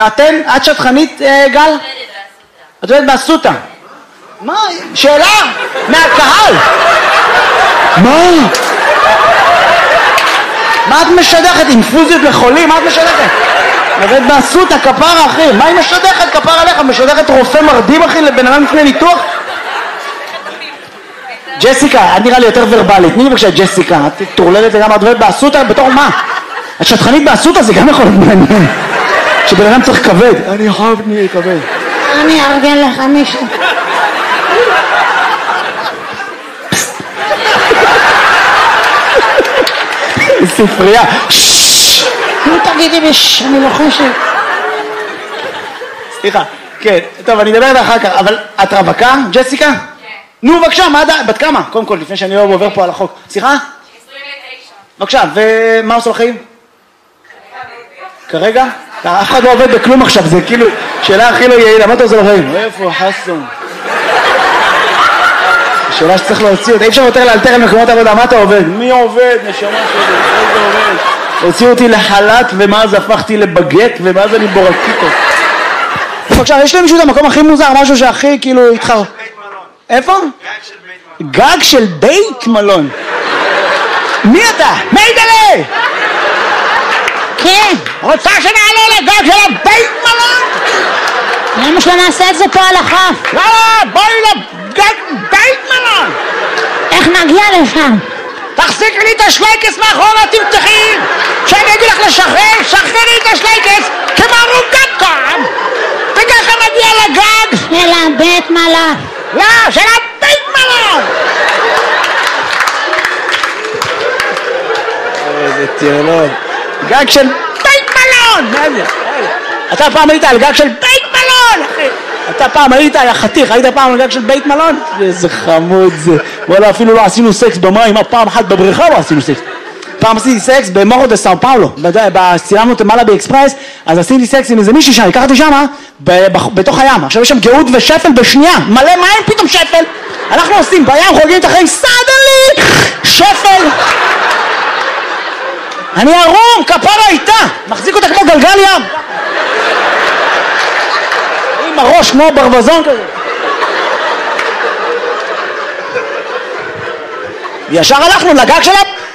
אתן? את שטחנית, גל? את עובדת באסותא. מה? שאלה? מהקהל. מה את משדכת? אינפוזיות לחולים? מה את משדכת? עובדת באסותא, כפרה אחי. מה היא משדכת? כפרה עליך. משדכת רופא מרדים אחי לבן אדם לפני ניתוח? ג'סיקה, את נראה לי יותר ורבלית. תני לי בבקשה ג'סיקה. את תורלדת לגמרי, את עובדת באסותא בתור מה? את שטחנית באסותא זה גם יכול להיות מעניין. שבן אדם צריך כבד. אני חייב נהיה כבד. אני ארגן לך מישהו. ספרייה. נו תגידי ביש, אני לוחשת. סליחה, כן, טוב אני אדבר עליה אחר כך, אבל את רווקה, ג'סיקה? כן. נו בבקשה, בת כמה? קודם כל, לפני שאני עובר פה על החוק. סליחה? 29. בבקשה, ומה עושה לחיים? כרגע? אף אחד לא עובד בכלום עכשיו, זה כאילו שאלה הכי לא יעילה, מה אתה עושה לחיים? איפה חסון? שאלה שצריך להוציא אותה, אי אפשר יותר לאלתר על מקומות עבודה, מה אתה עובד? מי עובד? נשמה שלי, איזה עובד? הוציאו אותי לחל"ת ומאז הפכתי לבגט ומאז אני בורקיטו. עכשיו, יש להם מישהו את המקום הכי מוזר, משהו שהכי כאילו איתך... איפה? גג של בית מלון. מי אתה? מיידלה! כן. רוצה שנעלה לגג של הבית מלון? למה שלא נעשה את זה פה על החוף? לא, בואי לגג בית מלון! איך נגיע לשם? תחזיקי לי את השלייקס מאחורה, תמתחי! כשאני אגיד לך לשחרר, שחררי את השלייקס כמו רוגטקום! וככה נגיע לגג! של הבית מלון. לא, של הבית מלון! איזה טירלון. גג של בית מלון! מה זה? אתה פעם היית על גג של בית מלון, אחי! אתה פעם היית, יא חתיך, היית פעם על גג של בית מלון? איזה חמוד זה. וואלה, אפילו לא עשינו סקס במים, פעם אחת בבריכה לא עשינו סקס. פעם עשיתי סקס במורו דה סאו פאולו, צילמנו את מעלה באקספרס, אז עשיתי סקס עם איזה מישהי שם, לקחתי שמה, בתוך הים. עכשיו יש שם גאות ושפל בשנייה, מלא מים פתאום שפל. אנחנו עושים בים, חוגגים את החיים, סדלי, שפל. אני ערום, כפרה איתה, מחזיק אותה כמו גלגל ים. עם הראש כמו ברווזון כזה. ישר הלכנו לגג שלה.